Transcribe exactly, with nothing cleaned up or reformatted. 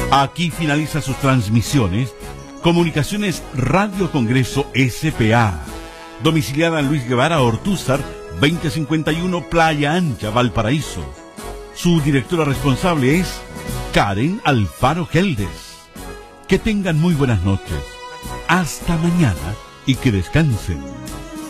Aquí finaliza sus transmisiones Comunicaciones Radio Congreso S P A, domiciliada en Luis Guevara Ortúzar, veinte cincuenta y uno, Playa Ancha, Valparaíso. Su directora responsable es Karen Alfaro Geldes. Que tengan muy buenas noches. Hasta mañana y que descansen.